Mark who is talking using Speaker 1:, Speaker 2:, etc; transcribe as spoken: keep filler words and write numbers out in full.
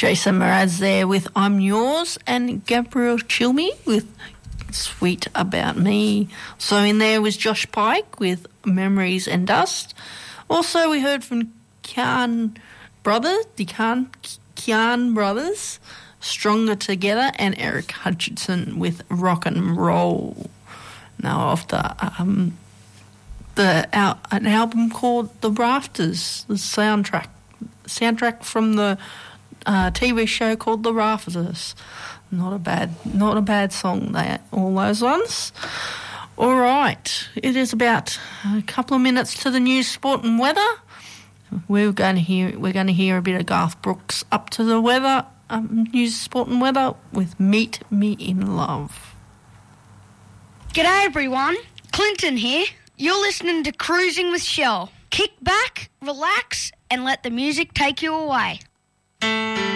Speaker 1: Jason Mraz there with I'm Yours, and Gabrielle Chilmy with Sweet About Me. So in there was Josh Pike with Memories and Dust. Also we heard from Kian Brothers, the Kian, Kian Brothers, Stronger Together, and Eric Hutchinson with Rock and Roll. Now after um, the uh, an album called The Rafters, the soundtrack soundtrack from the uh, T V show called The Rafters. Not a bad, not a bad song. They all those ones. All right, it is about a couple of minutes to the news, sport, and weather. We're going to hear we're going to hear a bit of Garth Brooks up to the weather, um, news, sport, and weather with Meet Me in Love.
Speaker 2: G'day everyone, Clinton here. You're listening to Cruising with Shell. Kick back, relax, and let the music take you away.